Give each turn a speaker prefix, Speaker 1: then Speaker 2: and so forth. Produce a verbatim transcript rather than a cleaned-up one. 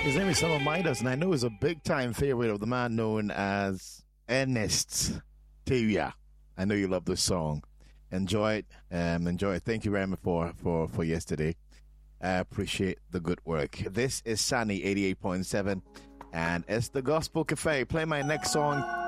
Speaker 1: His name is Summer Midas, and I know he's a big time favorite of the man known as Ernest Tavia. I know you love this song. Enjoy it. Um, enjoy it. Thank you very much for, for, for yesterday. I appreciate the good work. This is Sunny eighty-eight point seven, and it's the Gospel Cafe. Play my next song